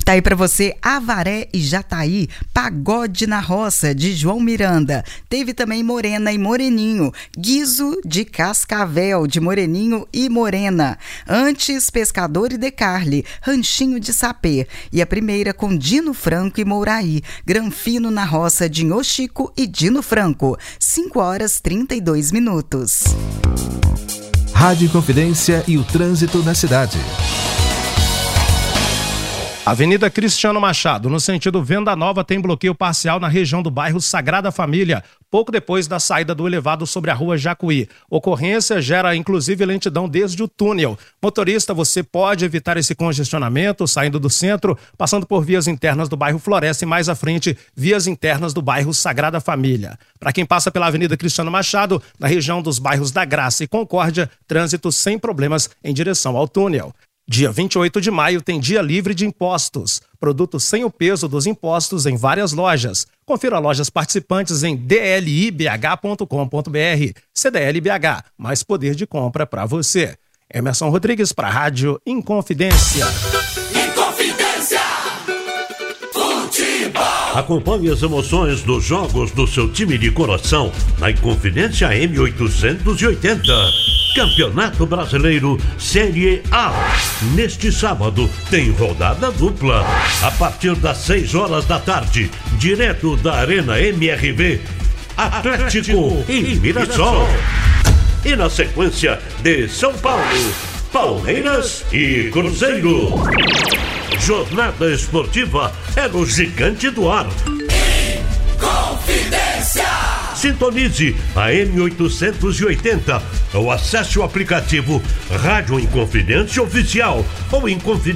Tá aí pra você Avaré e Jataí, Pagode na Roça, de João Miranda. Teve também Morena e Moreninho, Guizo de Cascavel, de Moreninho e Morena. Antes, Pescador e Decarli, Ranchinho de Sapê. E a primeira com Dino Franco e Mouraí, Granfino na Roça, de Oxico e Dino Franco. 5h32. Rádio Inconfidência e o trânsito na cidade. Avenida Cristiano Machado, no sentido Venda Nova, tem bloqueio parcial na região do bairro Sagrada Família, pouco depois da saída do elevado sobre a rua Jacuí. Ocorrência gera inclusive lentidão desde o túnel. Motorista, você pode evitar esse congestionamento saindo do centro, passando por vias internas do bairro Floresta e mais à frente, vias internas do bairro Sagrada Família. Para quem passa pela Avenida Cristiano Machado, na região dos bairros da Graça e Concórdia, trânsito sem problemas em direção ao túnel. Dia 28 de maio tem dia livre de impostos. Produtos sem o peso dos impostos em várias lojas. Confira lojas participantes em dlibh.com.br. CDLBH, mais poder de compra para você. Emerson Rodrigues para a Rádio Inconfidência. Inconfidência! Futebol! Acompanhe as emoções dos jogos do seu time de coração na Inconfidência M880. Campeonato Brasileiro Série A. Neste sábado tem rodada dupla. A partir das 6 da tarde, direto da Arena MRV, Atlético e Mirassol. E na sequência de São Paulo, Palmeiras e Cruzeiro. Jornada esportiva é no Gigante do Ar. Inconfidência! Sintonize a M880 ou acesse o aplicativo Rádio Inconfidência Oficial ou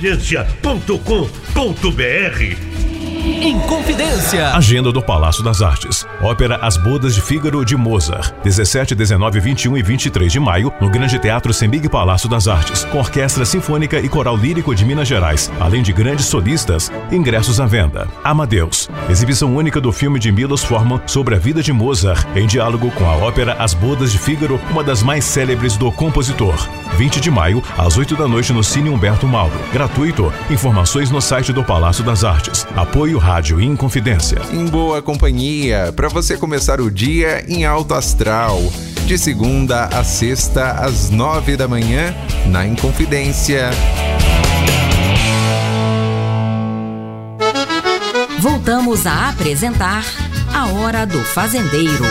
inconfidencia.com.br. Inconfidência. Agenda do Palácio das Artes. Ópera As Bodas de Fígaro de Mozart. 17, 19, 21 e 23 de maio, no Grande Teatro Sembig Palácio das Artes, com Orquestra Sinfônica e Coral Lírico de Minas Gerais, além de grandes solistas. Ingressos à venda. Amadeus. Exibição única do filme de Milos Forman sobre a vida de Mozart, em diálogo com a ópera As Bodas de Fígaro, uma das mais célebres do compositor. 20 de maio, às 8 da noite, no Cine Humberto Mauro. Gratuito. Informações no site do Palácio das Artes. Apoio Rádio Inconfidência. Em boa companhia, para você começar o dia em alto astral. De segunda a sexta, às 9 da manhã, na Inconfidência. Voltamos a apresentar A Hora do Fazendeiro.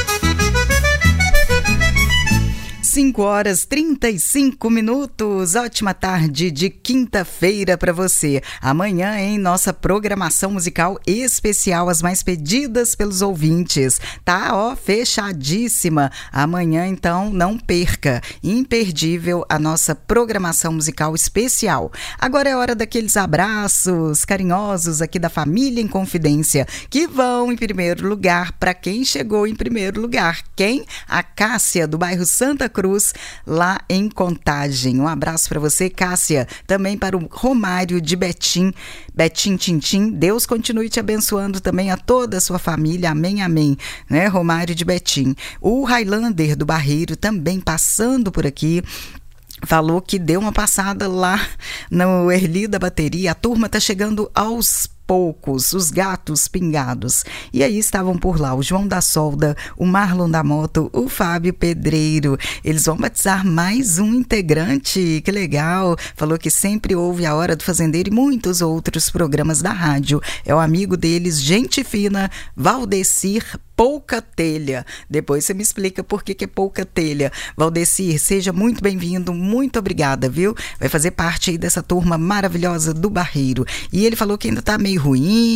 5h35. Ótima tarde de quinta-feira para você. Amanhã, em nossa programação musical especial, as mais pedidas pelos ouvintes. Tá, fechadíssima. Amanhã, então, não perca. Imperdível a nossa programação musical especial. Agora é hora daqueles abraços carinhosos aqui da família Inconfidência, que vão em primeiro lugar para quem chegou em primeiro lugar. Quem? A Cássia, do bairro Santa Cruz, lá em Contagem. Um abraço para você, Cássia. Também para o Romário de Betim Tintim. Deus continue te abençoando também a toda a sua família. Amém, amém. Né, Romário de Betim. O Highlander do Barreiro também passando por aqui. Falou que deu uma passada lá no Erli da Bateria. A turma tá chegando aos poucos, os gatos pingados. E aí estavam por lá o João da Solda, o Marlon da Moto, o Fábio Pedreiro. Eles vão batizar mais um integrante, que legal. Falou que sempre ouve A Hora do Fazendeiro e muitos outros programas da rádio. É o amigo deles, gente fina, Valdecir Pouca Telha. Depois você me explica por que é Pouca Telha. Valdecir, seja muito bem-vindo, muito obrigada, viu? Vai fazer parte aí dessa turma maravilhosa do Barreiro. E ele falou que ainda tá meio ruim,